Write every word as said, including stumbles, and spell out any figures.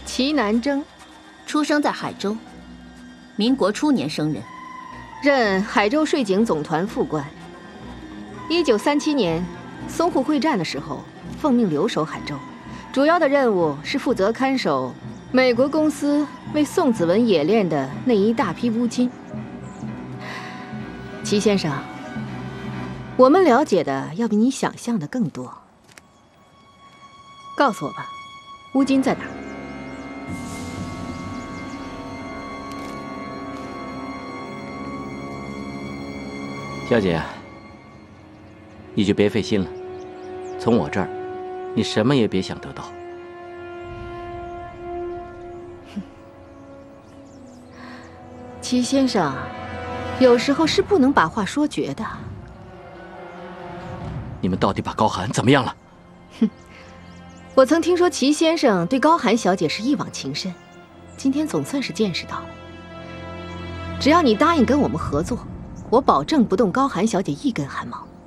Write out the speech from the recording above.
齐南征， 出生在海州，民国初年生人， 任海州税警总团副官。一九三七年淞沪会战的时候，奉命留守海州，主要的任务是负责看守美国公司为宋子文冶炼的那一大批乌金。齐先生，我们了解的要比你想象的更多。告诉我吧，乌金在哪？ 小姐，你就别费心了，从我这儿，你什么也别想得到。 齐先生，有时候是不能把话说绝的。 你们到底把高寒怎么样了？ 哼，我曾听说齐先生对高寒小姐是一往情深，今天总算是见识到了。只要你答应跟我们合作，我保证不动高寒小姐一根汗毛。